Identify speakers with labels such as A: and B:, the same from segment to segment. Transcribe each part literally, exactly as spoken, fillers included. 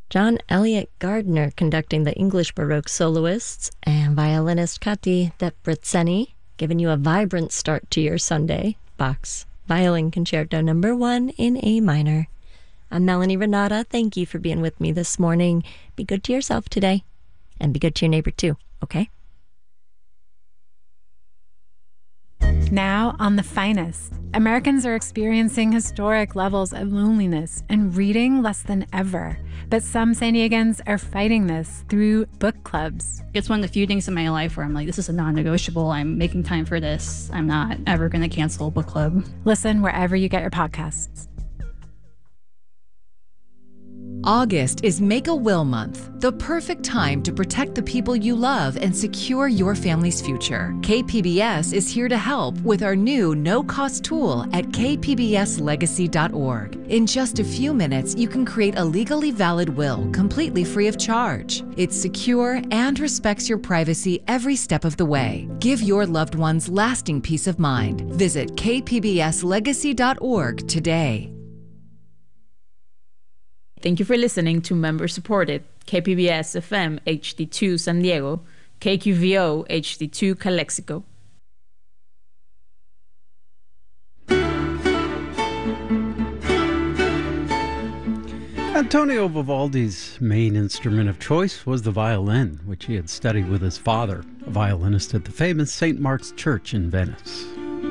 A: John Elliott Gardner conducting the English Baroque soloists, and violinist Kati Debreceni giving you a vibrant start to your Sunday. Bach's Violin Concerto number one in A minor. I'm Melanie Renata. Thank you for being with me this morning. Be good to yourself today, and be good to your neighbor too, okay?
B: Now on The Finest, Americans are experiencing historic levels of loneliness and reading less than ever. But some San Diegans are fighting this through book clubs.
C: It's one of the few things in my life where I'm like, this is a non-negotiable. I'm making time for this. I'm not ever going to cancel a book club.
B: Listen wherever you get your podcasts.
D: August is Make-A-Will Month, the perfect time to protect the people you love and secure your family's future. K P B S is here to help with our new no-cost tool at k p b s legacy dot org. In just a few minutes, you can create a legally valid will completely free of charge. It's secure and respects your privacy every step of the way. Give your loved ones lasting peace of mind. Visit k p b s legacy dot org today.
E: Thank you for listening to member-supported K P B S F M H D two San Diego, K Q V O H D two Calexico.
F: Antonio Vivaldi's main instrument of choice was the violin, which he had studied with his father, a violinist at the famous Saint Mark's Church in Venice.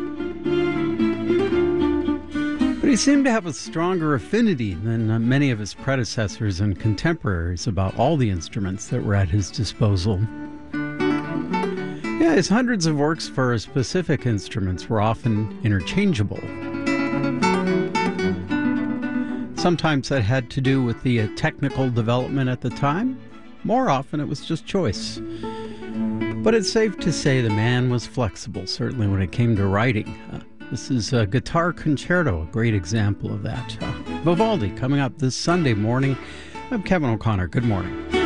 F: But he seemed to have a stronger affinity than uh, many of his predecessors and contemporaries about all the instruments that were at his disposal. Yeah, his hundreds of works for specific instruments were often interchangeable. Sometimes that had to do with the uh, technical development at the time. More often it was just choice. But it's safe to say the man was flexible, certainly when it came to writing. Uh, This is a Guitar Concerto, a great example of that. Uh, Vivaldi coming up this Sunday morning. I'm Kevin O'Connor. Good morning.